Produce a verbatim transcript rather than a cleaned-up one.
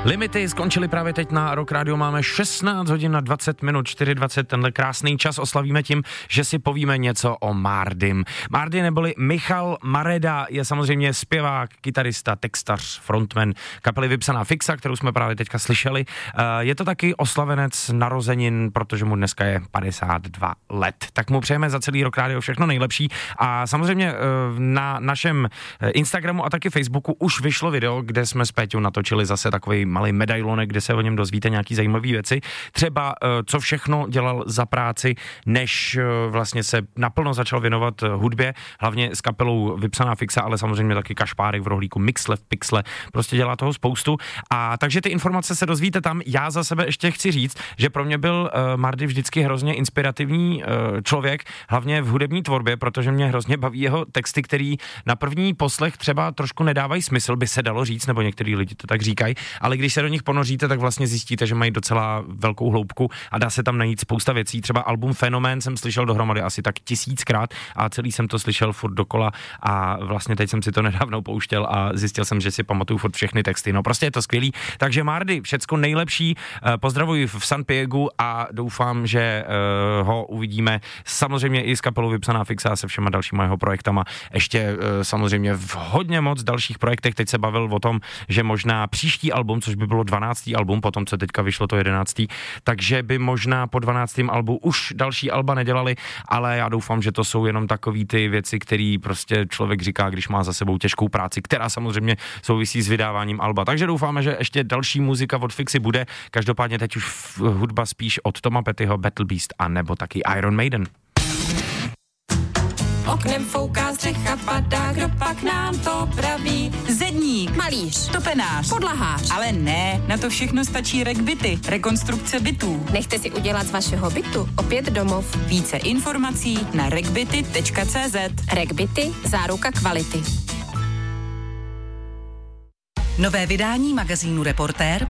Limity skončily právě teď na Rock Radio, máme šestnáct hodin na dvacet minut, čtyři dvacet, tenhle krásný čas oslavíme tím, že si povíme něco o Mardym. Mardy neboli Michal Mareda je samozřejmě zpěvák, kytarista, textař, frontman kapely Vypsaná fixa, kterou jsme právě teďka slyšeli. Je to taky oslavenec narozenin, protože mu dneska je padesát dva let. Tak mu přejeme za celý Rock Radio všechno nejlepší a samozřejmě na našem Instagramu a taky Facebooku už vyšlo video, kde jsme s Péťou natočili zase takový malý medailonek, kde se o něm dozvíte nějaký zajímavé věci. Třeba co všechno dělal za práci, než vlastně se naplno začal věnovat hudbě, hlavně s kapelou Vypsaná fixa, ale samozřejmě taky Kašpárek v rohlíku, Mixle v Pixle, prostě dělá toho spoustu. A takže ty informace se dozvíte tam. Já za sebe ještě chci říct, že pro mě byl uh, Mardy vždycky hrozně inspirativní uh, člověk, hlavně v hudební tvorbě, protože mě hrozně baví jeho texty, který na první poslech třeba trošku nedávají smysl, by se dalo říct, nebo některý lidi to tak říkají, ale když se do nich ponoříte, tak vlastně zjistíte, že mají docela velkou hloubku a dá se tam najít spousta věcí. Třeba album Fenomén jsem slyšel dohromady asi tak tisíckrát a celý jsem to slyšel furt dokola a vlastně teď jsem si to nedávno pouštěl a zjistil jsem, že si pamatuju furt všechny texty. No prostě je to skvělý. Takže Mardy, všecko nejlepší, pozdravuji v San Piegu a doufám, že ho uvidíme samozřejmě i s kapelou Vypsaná fixa a se všema dalšíma jeho projektama. Ještě samozřejmě v hodně moc dalších projektech. Teď se bavil o tom, že možná příští album, což by bylo dvanáctý album, potom co teďka vyšlo to jedenáctý, takže by možná po dvanáctém albu už další alba nedělali, ale já doufám, že to jsou jenom takový ty věci, který prostě člověk říká, když má za sebou těžkou práci, která samozřejmě souvisí s vydáváním alba. Takže doufáme, že ještě další muzika od Fixy bude. Každopádně teď už hudba spíš od Toma Pettyho, Battle Beast a nebo taky Iron Maiden. Oknem fouká střecha, padá, kdo pak nám to praví? Zedník, Malíř, topenář, podlahář. ale ne, na to všechno stačí RECBITy, rekonstrukce bytů. Nechte si udělat z vašeho bytu opět domov. Více informací na recbity tečka cé zet. RECBITy, záruka kvality. Nové vydání magazínu Reportér